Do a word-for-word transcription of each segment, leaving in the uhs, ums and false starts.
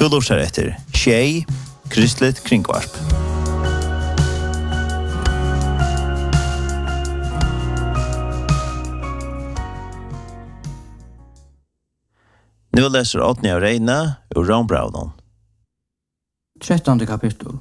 Du lurer etter Tjej, Kristligt Kringvarp. Nu läser Åtni av Reina och Ron Brownon. Trettonde kapittel.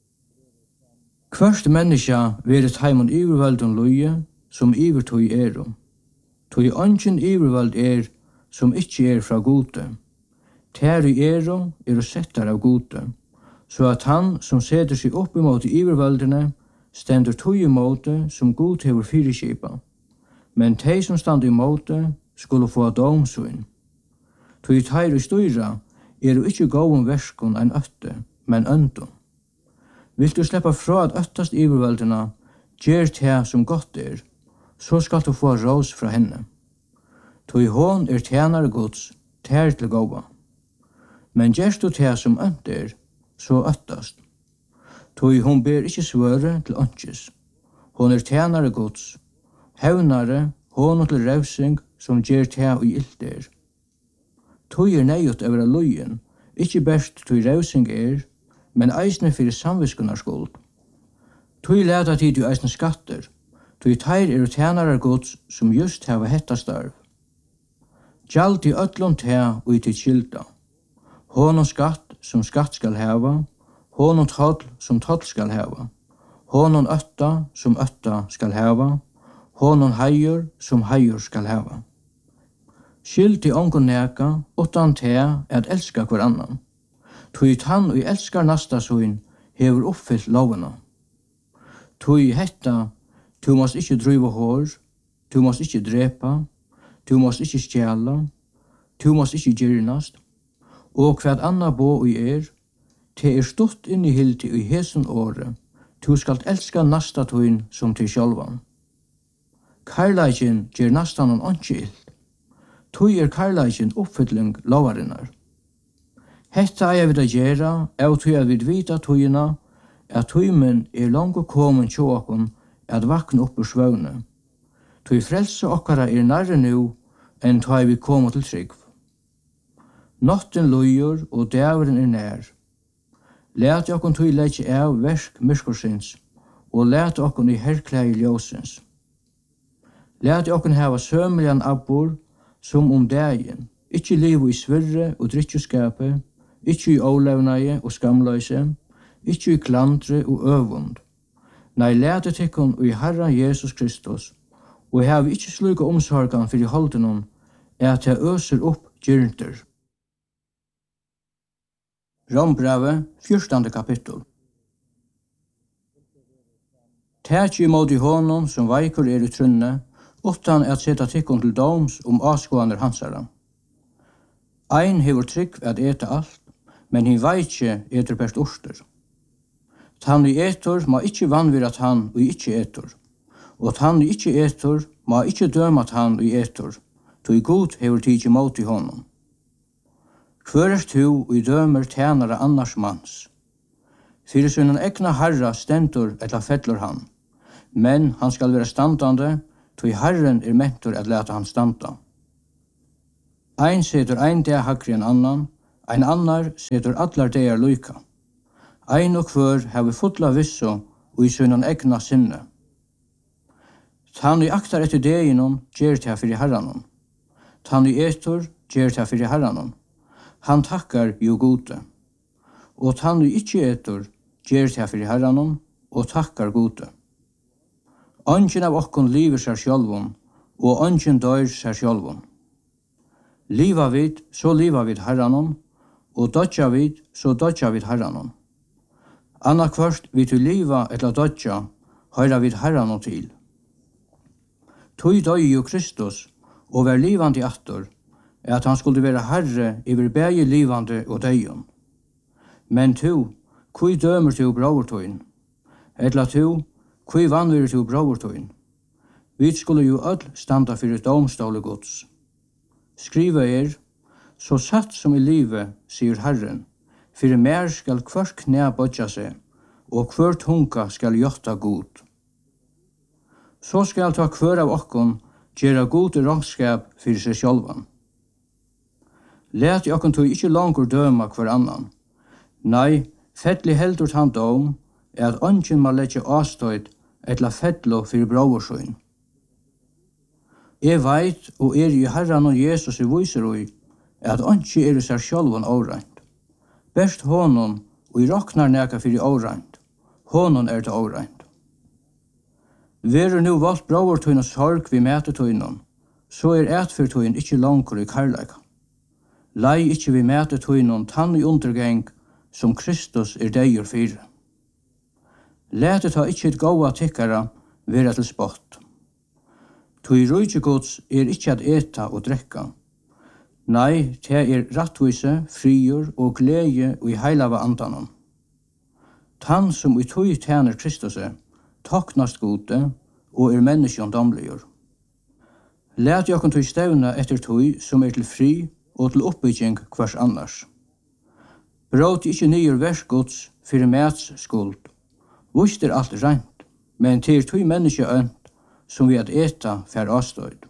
Kvørst menneska verit heimon ivervaldun loie, som ivertog er om. Tog ongen ivervald er, som ikkje er fra gode. Ter i ero er settar av gode, så at han som setter seg opp imot ivervaldene, stender tog imot som god hever fyrirskipa. Men de som stand imot skulle få domsvinn. Tog teir i styra er jo ikkje gåum verskon ein øtte, men øndun. Vil du sleppa fra at øttast ivervaldene, gjer te som godt er, så skal du få rås fra henne. Tog hon er tjenare gods, ter til gåva. Men gjerst du te som ønt er, så øttast. Tog hon ber ikkje svøre til ønskjes. Hon er tjenare gods, hevnare, hon til revsing som gjer te og ilt er. Tog er neiot over lojen, ikkje best tog revsing er, men eisne fyrir samviskunar skuld. Tog leta tid du eisne skatter, tog teir er tjenarar gods som just heva hetta starv. Gjald i ötlun te og i tid skilda. Hån og skatt som skatt skal heva, hån og toll som toll skal heva, hån og ötta som ötta skal heva, hån og hajur som hajur skal heva. Skilt i ongon neka, utan te at elska hver annan. Tui han og elskar nasta suin hever uppfyllt lovena. Tui hetta, tu måst ikkje driva hår, tu måst ikkje drepa, tu måst ikkje stjæla, tu måst ikkje gyrnast, og hver anna bo i er, te er stått inn i hilti i hesen åre, tu skalt elska nasta tuin som til sjálvan. Karlajin gjer nastan on onki ilt. Tui er karlajin uppfylling lovarinnar. Hetta er við að gera, av tui að við vita tuina, at tuimen er langt komin tjó okkum at vakna upp ur svøvne. Tui frelse okkara er nærre nu, enn tui vi koma til trygg. Notten lujur og dævren er nær. Læt okkum tui leggja av versk myrskursins, og læt okkum i herrklægi ljósins. Læt okkum hava sømelian abbor, som om dægin, ikkje livu i svirre og drikkjuskape, ikkje i ólevnaie og skamløyse, ikkje i klandre og øvund. Nei, læte tikkun og i Herra Jesus Kristus, og hev ikkje sluka omsorgan fyrir holdenon, at jeg øser opp gyrnter. Rombrevet, fjortande kapittel. Tæt i måte honom som veikur er i trunne, utan at seta tikkun til doms om avskoaner hansara. Ein hever trygg at eta alt, men hin veitje eter best orster. Tann i etor ma ikkje vanvirat han og ikkje etor, og tann i ikkje etor ma ikkje dømat han og etor, tog god hever tidsi måte honom. Hver er tu og i dømer tjenare annars mans. Fyrir sunnen egna harra stendur etla fellur han, men han skal være standande, tog Herren er mentor at leta han standa. Ein setur ein dag hakri enn annan, ein annar setur allar dagar luka. Ein og hver hever fulla visso og i sunnen egna sinne. Tann i aktar etter deginon gjer ta fyrir herranon. Tann i etur gjer ta fyrir herranon. Han takkar jo gode. Og tann i ikkje etur gjer ta fyrir herranon og takkar gode. Ongen av okkon liver seg sjálvun, og ongen dør seg sjálvun. Liva vid, så liva vid herranon, og dodja vid, så dodja vid herranon. Anna kvørst vid til liva etla dodja, høyra vid herranon til. Tui døy jo Kristus, og vær livande attor, at han skulle være herre iver bægi livande og døyon. Men tu, kui dømer tu bravertøyn? Etla tu, kui vanvir tu bravertøyn? Vi skulle jo öll standa fyrir domståle gods. Skriva er, så satt som i livet, sier Herren, fyrir mer skal kvart knæ bodja seg, og kvart hunka skal gjotta god. Så skal ta kvør av okkon gjera god rangskap fyrir seg sjálvan. Læt jeg okkur tog ikke langur døma hver annan. Nei, fettli heldur han dom, er at ongin må letja avstøyd etla fettlo fyrir bróvursøyn. Jeg veit, og er i Herran og Jesus i viser ui, at ongin er i seg sjálfun óreint. Best honon, og i roknar neka fyrir óreint. Honon er det óreint. Verur nu valgt bróvurtøyna sorg vi metetøynon, så er etfyrtøyn ikkje langur i karleika. Lei ikkje vi metetøynon tann i undergeng som Kristus er deigur fyrir. Lætet ha ikkje et gåa tikkara vera til spott. Tui rujtjegods er ikkje at eta og drekka. Nei, te er rattvise, friur og glede og i heilava andanon. Tann som i tui tjener Kristus er, toknast gode og er menneskjon domligur. Læt jokken tui stevna etter tui som er til fri og til oppbygging hvers annars. Bråt ikkje nyer verskods fyrir mæts skuld. Vust er alt reint, men til tui menneske ønt som vi at eta fær avstøyd.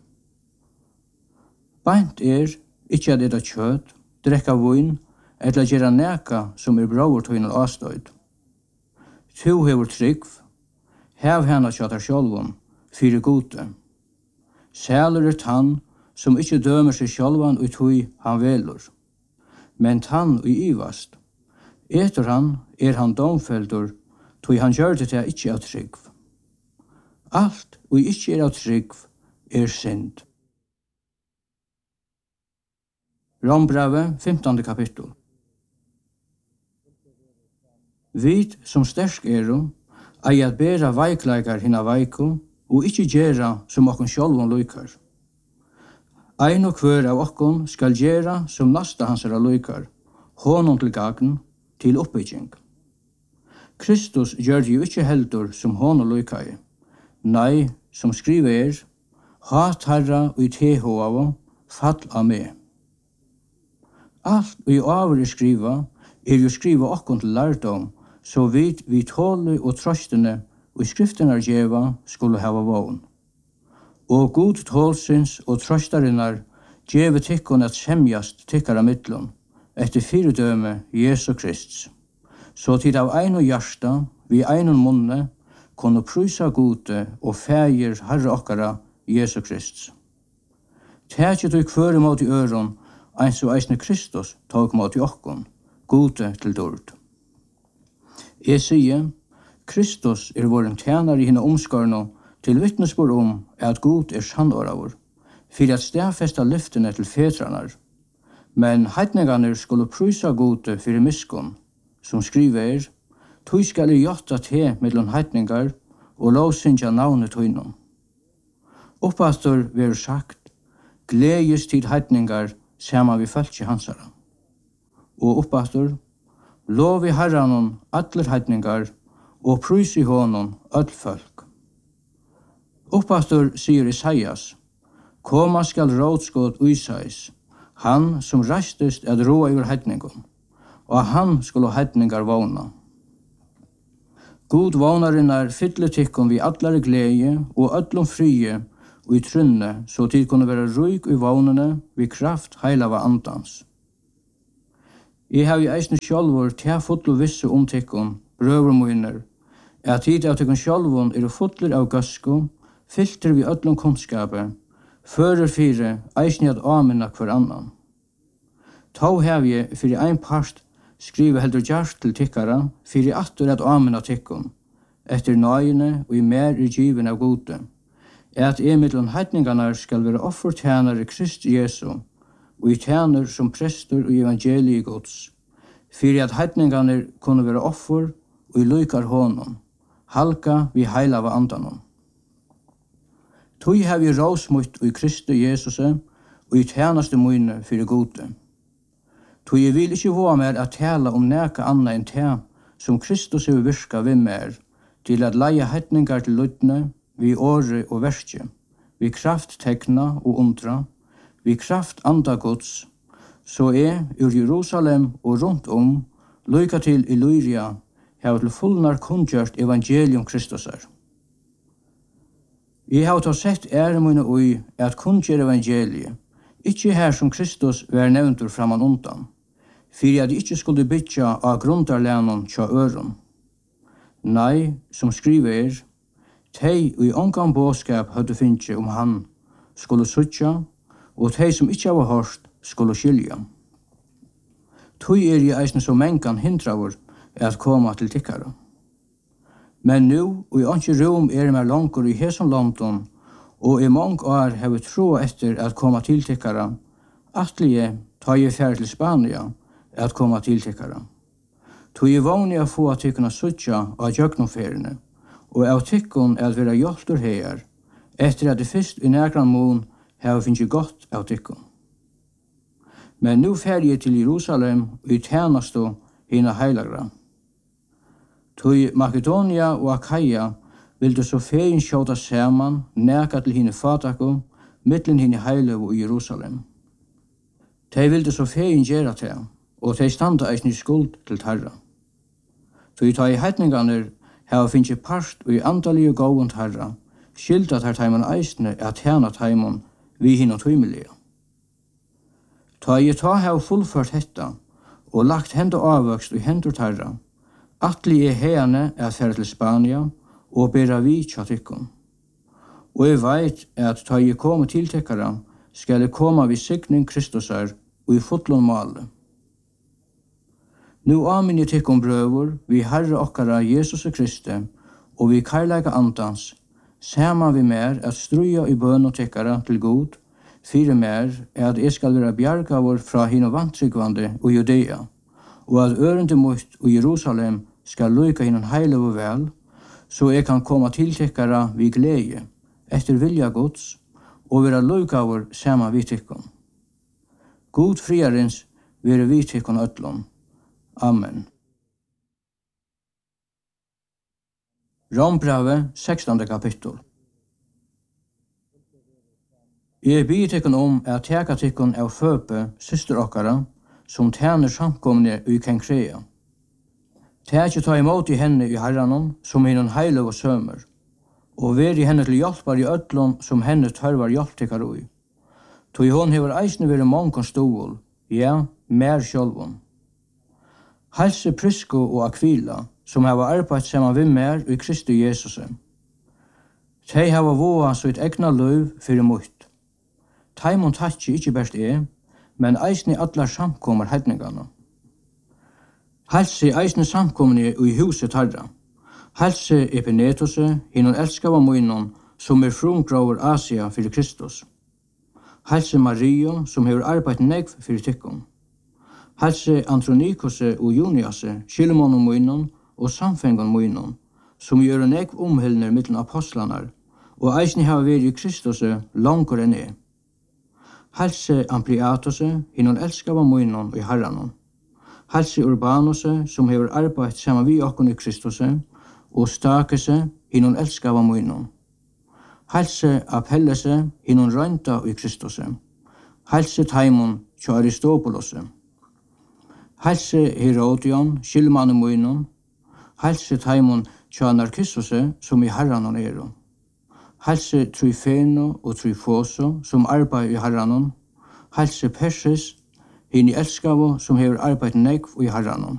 Beint er ikkje at eta kjøt, drekka vun, eller gjera neka som er bråvurtøyna avstøyd. Tu hever tryggv, hev hana kjatar sjálvun, fyrir gode. Sælur er tann som ikkje dømer seg sjálvan ut hui han velur. Men tann ui ivast. Etter han er han domfeldur, tui han gjør det til ikkje av tryggv. Alt ui ikkje er av tryggv er synd. Rombrave, femtonde kapittel. Vit som stersk eru, ei at bera veikleikar hinna veiku, og ikkje gjera som okkon sjálvun luikar. Ein og hver av okkon skal gjera som nasta hansara luikar, honom til gagn, til oppbygging. Kristus gjør jo ikkje heldur som honom luikai. Nei, som skriver er, hat herra ui teho av, fall av meg. Alt ui avur er skriva, er jo skriva okkon til lærdom, så vidt vi tåle og trøstene og i skriftenar djeva skulle hava vogn. Og god tålsins og trøstarinnar djeve tikkun at semjast tikkara mittlun, etter fyrdøme Jesu Krist. Så tid av ein og hjärsta, vi ein og munne, kunne prysa gode og fægir Herre okkara Jesu Krist. Tætje du kvøre mot i øron, eins og eisne Kristus tog mot i okkon, gode til dord. Jeg sier, Kristus er våren tjener i henne omskarno til vittnesbord om at god er sannåravur, for at stedfesta lyftene til fetranar. Men heitningarnir skulle prysa gode fyrir miskun, som skriver er, «Tui skal er jotta te mellom heitningar og lovsynja navnet tøynum». Oppastor ver sagt, «Gledes tid heitningar sama vi fölkje hansara». Og oppastor, «Lov i herranon allir heitningar og prys i honom öll folk». Oppastor sier Isaias, «Koma skal rådskot Isais, han som rastest at råa yver heitningon, og han skulle heitningar våna. God vånarinnar fylle tikkun vi allare glede og öllum frie og i trunne, så tid kunne være ruik i vånene vi kraft heilava andans. Jeg har i eisne sjálfur til fotlo visse om tikkun, brøvermoiner, at tid av tikkun sjálfun er fotler av gøsku, filter vi öllum kunnskape, fører fire eisne at amina hver annan. Tau har jeg fyrir ein part skrive heldur gjart til tikkara, fyrir attur at amina tikkun, etter nøyene og i mer i given av gode, at emidlun heitningarnar skal være offertjenare Krist Jesu, og i tjener som prester og evangelii gods, fyrir at heitningarnar kunne være offer og i lykar honom, halka vi heilava andanon. Tui har vi råsmutt og i Kristi Jesuse og i tjenaste møyne fyrir gode. Tui jeg vil ikke våga mer at tala om neka anna enn te som Kristus hefur virka við mer, til at leia heitningar til lutne, vi åre og verskje, vi kraft tekna og undra, vi kraft andagods, så er ur Jerusalem og rundt om, lyka til Illyria, hava til fullnar kundgjørt evangelium Kristusar. Jeg har ta sett ære mine ui at kundgjør evangeliet, Ikke her som Kristus var nevntur framan undan, fyrir at ikke skulle bytja av grundarlænon tja øron. Nei, som skriver er, tei og i ongan båskap hadde finnje om han skulle suttja, og tei som ikke var hørt skulle skilja. Tui er i eisne som mengan hindravur at koma til tikkara. Men nu, og i ongi rom er mer langur i hesum London, og i mong år har vi troa etter at koma til tikkara, atlige ta i færre til Spania at koma til tikkara. Tui er vanlig å få at tykkuna suttja av jøgnumferene, og av tykkun er at vera hjeltur her, etter at det fyrst i nægran mån har finnst godt av tykkun. Men nu fer jeg til Jerusalem og i tjenasto hina heilagra. Tui Makedonia og Akaia vildu så fegin skjóta saman næka til hine fatakum, mittlen hine heilagu i Jerusalem. Tei vildu så fegin gera te, og tei standa eisni skuld til tarra. Tui ta i heitninganer hava finnst part og i andalige gåund tarra, skilda tar taiman eisne at tjena taiman vi hina tøymelige. Ta i ta hava fullført hetta, og lagt henda avvøkst i hendur tarra, atli er hene at færa til Spania, og bera vi tja tykkun. Og jeg veit at ta i koma til tykkara, skal jeg koma vi signing Kristusar og i fotlun male. Nu amin jeg tykkun brøvur, vi Herre okkara Jesus Kristi, og vi karlaga andans, saman vi mer at struja i bøn og tykkara til god, fyrir mer er at jeg skal være bjargavur fra hino vantrykvande og Judea, og at ørende mot og Jerusalem skal lyka hinon heile og vel, så jeg kan komme til tykkara vi glede, etter vilja Guds, og være lykaver saman vi tykkun. God friarens være vi tykkun ötlun. Amen. Rombrave, sekstande kapittel. Jeg byr tykkun om at teka tykkun av Føpe, syster okkara, som tjener samkomne i Kenkrea. Tækje ta imot i henne i herranon, som hinnon heilig og sømer, og veri henne til hjelpar i ötlun som henne tørvar hjelptikkar ui. Tui hon hever eisne veri mongon stål, ja, mer sjálvun. Halse Prisco og Aquila, som hava arbeidt saman vi mer i Kristi Jesus. Tei hava voa sitt egna løv fyrir mutt. Taimon tatsi ikkje best er, men eisne allar samkomar heidningarna. Halse eisne samkomne i huset tarra. Halse Epinetus, hinnon elskava muinnon, som er frumgraver Asia fyrir Kristus. Halse Maria, som hever arbeidt negv fyrir tykkun. Halse Andronikos og Junias, Shilmon og muinnon, og samfengon muinnon, som gjør negv omhildner mittel apostlanar, og eisne hava veri i Kristus langur enn er. Halse Ampliatus, hinnon elskava muinnon i herranon. Halse Urbanus, som hever arbeidt saman vi okkon i Kristus, og Stakese, hinnon elskava muinnon. Halse Apelles, hinnon røynda i Kristus. Halse Taimon, tja Aristopolos. Halse Herodion, Shilman muinnon. Halse Taimon, tja Narkissus, som i herranon ero. Halse Tryfeno og Tryfoso, som arbeid i herranon. Halse Persis, hinn i elskavo, som hever arbeid negv i herranon.